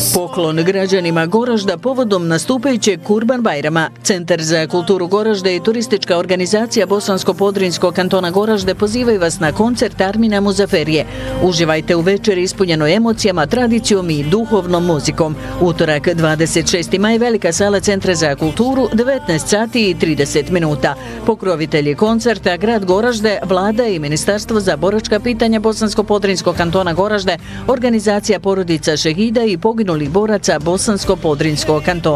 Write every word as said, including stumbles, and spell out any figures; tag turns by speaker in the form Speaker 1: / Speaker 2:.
Speaker 1: Poklon građanima Goražda povodom nastupajućeg Kurban Bajrama. Centar za kulturu Goražde i turistička organizacija Bosansko-Podrinjskog kantona Goražde pozivaju vas na koncert Armina Muzaferije. Uživajte u večeri ispunjenoj emocijama, tradicijom i duhovnom muzikom. Utorak dvadeset šesti maj, velika sala Centra za kulturu, devetnaest sati i trideset minuta. Pokrovitelji koncerta grad Goražde, vlada i Ministarstvo za boračka pitanja Bosansko-Podrinjskog kantona Goražde, organizacija porodica šehida i poginulih boraca Bosansko-Podrinjskog kantona.